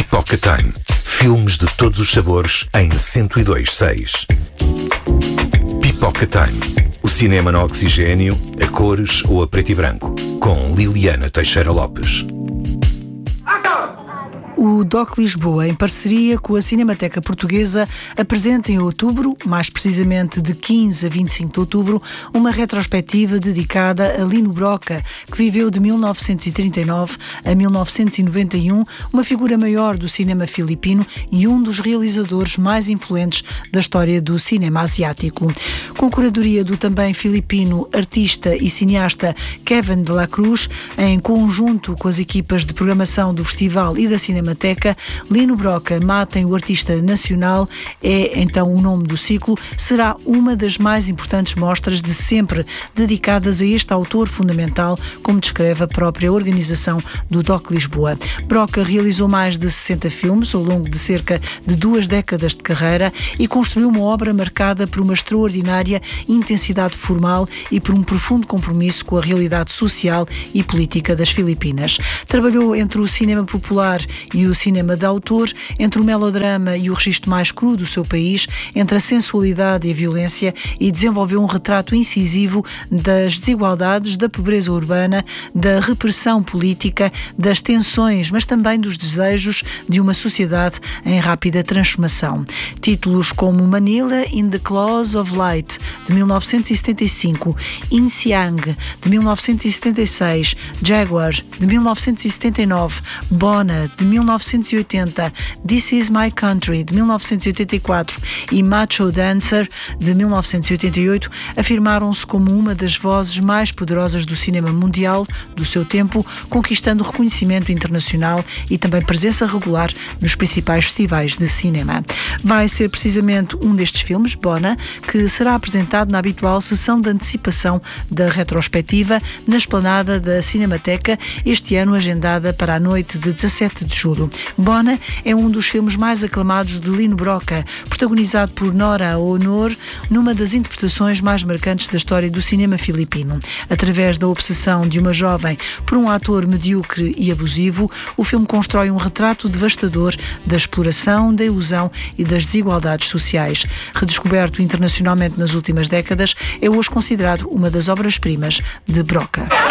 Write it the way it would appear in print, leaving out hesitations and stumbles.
Pipoca Time. Filmes de todos os sabores em 102.6. Pipoca Time. O cinema no oxigênio, a cores ou a preto e branco. Com Liliana Teixeira Lopes. O DOC Lisboa, em parceria com a Cinemateca Portuguesa, apresenta em outubro, mais precisamente de 15 a 25 de outubro, uma retrospectiva dedicada a Lino Brocka, que viveu de 1939 a 1991, uma figura maior do cinema filipino e um dos realizadores mais influentes da história do cinema asiático. Com curadoria do também filipino artista e cineasta Kevin de la Cruz, em conjunto com as equipas de programação do festival e da Cinemateca, Lino Brocka, Matem o Artista Nacional, é então o nome do ciclo, será uma das mais importantes mostras de sempre dedicadas a este autor fundamental, como descreve a própria organização do DOC Lisboa. Brocka realizou mais de 60 filmes ao longo de cerca de 2 décadas de carreira e construiu uma obra marcada por uma extraordinária intensidade formal e por um profundo compromisso com a realidade social e política das Filipinas. Trabalhou entre o cinema popular e o cinema de autor, entre o melodrama e o registro mais cru do seu país, entre a sensualidade e a violência, e desenvolveu um retrato incisivo das desigualdades, da pobreza urbana, da repressão política, das tensões, mas também dos desejos de uma sociedade em rápida transformação. Títulos como Manila in the Claws of Light, de 1975, In Siang, de 1976, Jaguar, de 1979, Bona, de 1980, This Is My Country, de 1984 e Macho Dancer, de 1988, afirmaram-se como uma das vozes mais poderosas do cinema mundial do seu tempo, conquistando reconhecimento internacional e também presença regular nos principais festivais de cinema. Vai ser precisamente um destes filmes, Bona, que será apresentado na habitual sessão de antecipação da retrospectiva na esplanada da Cinemateca, este ano agendada para a noite de 17 de julho. Bona é um dos filmes mais aclamados de Lino Brocka, protagonizado por Nora Honor, numa das interpretações mais marcantes da história do cinema filipino. Através da obsessão de uma jovem por um ator medíocre e abusivo, o filme constrói um retrato devastador da exploração, da ilusão e das desigualdades sociais. Redescoberto internacionalmente nas últimas décadas, é hoje considerado uma das obras-primas de Brocka.